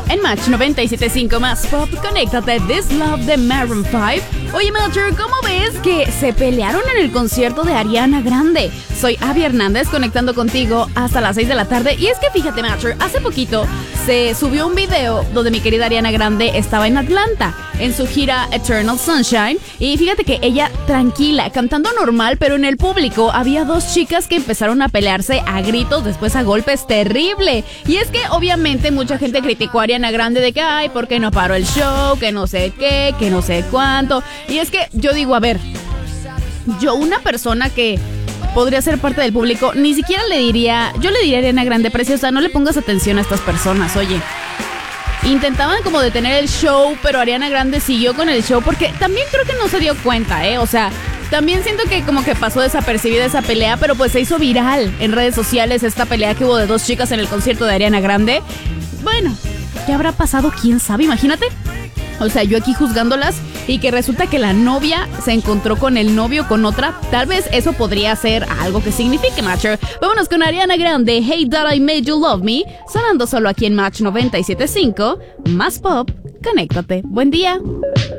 En Match 97.5 más pop, conéctate This Love de Maroon 5. Oye, Matcher, ¿cómo ves que se pelearon en el concierto de Ariana Grande? Soy Abby Hernández, conectando contigo hasta las 6 de la tarde. Y es que fíjate, Matcher, hace poquito se subió un video donde mi querida Ariana Grande estaba en Atlanta, en su gira Eternal Sunshine. Y fíjate que ella, tranquila, cantando normal, pero en el público había dos chicas que empezaron a pelearse a gritos, después a golpes, terrible. Y es que obviamente mucha gente criticó a Ariana Grande de que, ay, ¿por qué no paró el show? Que no sé qué, que no sé cuánto. Y es que yo digo, a ver, yo una persona que podría ser parte del público, ni siquiera le diría a Ariana Grande, preciosa, no le pongas atención a estas personas, oye. Intentaban como detener el show, pero Ariana Grande siguió con el show porque también creo que no se dio cuenta, o sea, también siento que como que pasó desapercibida esa pelea, pero pues se hizo viral en redes sociales esta pelea que hubo de dos chicas en el concierto de Ariana Grande. Bueno, ¿qué habrá pasado? ¿Quién sabe? Imagínate. O sea, yo aquí juzgándolas y que resulta que la novia se encontró con el novio con otra. Tal vez eso podría ser algo que signifique, Matcher. Vámonos con Ariana Grande, Hey That I Made You Love Me, sonando solo aquí en Match 97.5. Más pop, conéctate. Buen día.